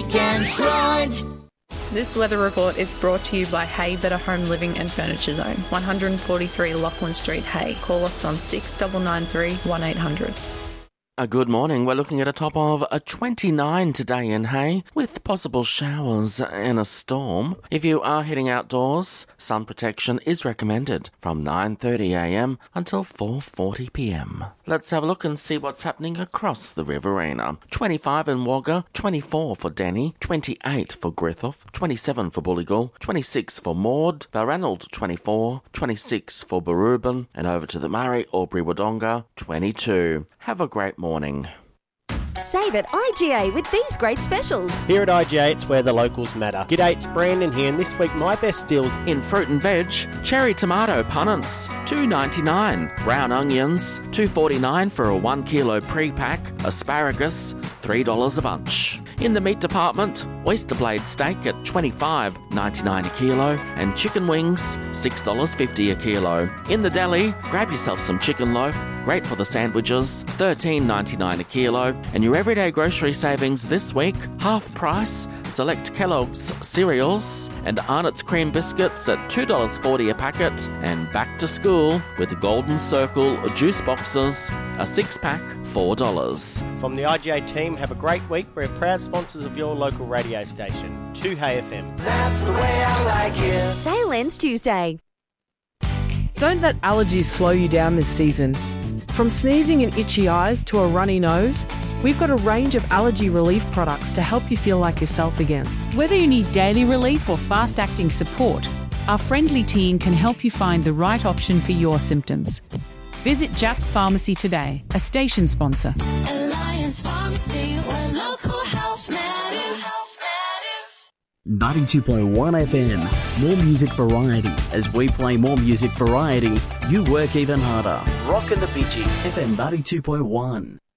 and slide. This weather report is brought to you by Hay Better Home Living and Furniture Zone, 143 Lachlan Street, Hay. Call us on 6993 1800. Good morning. We're looking at a top of a 29 today in Hay, with possible showers and a storm. If you are heading outdoors, sun protection is recommended from 9:30am until 4:40pm. Let's have a look and see what's happening across the Riverina. 25 in Wagga, 24 for Denny, 28 for Griffith, 27 for Bulligal, 26 for Maud, Balranald 24, 26 for Barubin, and over to the Murray, Albury-Wodonga, 22. Have a great morning. Save at IGA with these great specials. Here at IGA, it's where the locals matter. G'day, it's Brandon here, and this week my best deals in fruit and veg: cherry tomato punnets, $2.99. Brown onions, $2.49 for a 1 kilo pre-pack. Asparagus, $3 a bunch. In the meat department, oyster blade steak at $25.99 a kilo, and chicken wings, $6.50 a kilo. In the deli, grab yourself some chicken loaf, great for the sandwiches, $13.99 a kilo. And your everyday grocery savings this week: half price select Kellogg's cereals and Arnott's cream biscuits at $2.40 a packet. And back to school with Golden Circle juice boxes, a 6-pack, $4. From the IGA team, have a great week. We're proud sponsors of your local radio station, 2Hay FM. That's the way I like it. Sale ends Tuesday. Don't let allergies slow you down this season. From sneezing and itchy eyes to a runny nose, we've got a range of allergy relief products to help you feel like yourself again. Whether you need daily relief or fast-acting support, our friendly team can help you find the right option for your symptoms. Visit Japs Pharmacy today, a station sponsor. Alliance Pharmacy, where local health matters. 92.1 FM, more music variety. As we play more music variety, you work even harder. Rockin' the Bitchy, FM 92.1.